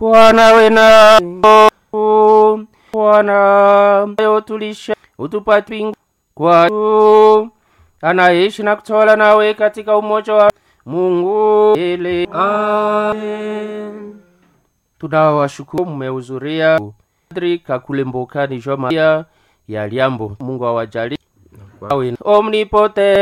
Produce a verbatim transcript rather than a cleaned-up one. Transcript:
Bwana wena Bwana yotulisha utupati kwa anaishi na kutawala nawe katika umoja wa Mungu ele. Amen. Tunawashukuru mmehudhuria Padri Kakulembokani Joma ya Liambo. Mungu awajalie. Omnipotent